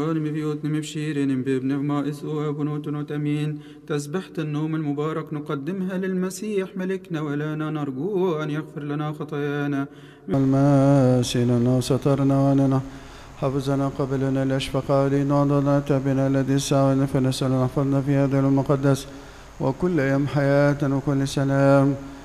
ببيوتنا مبشيرين بابن ما إسوا وبنوت أمين. تسبحة النوم المبارك نقدمها للمسيح ملكنا ولنا نرجو أن يغفر لنا خطايانا. الماسي لنا وسترنا ولنا حفظنا قبلنا الأشفق علينا وعضنا تابنا الذي سعنا فنسأل نحفظنا في هذا المقدس وكل يوم حياة وكل سلام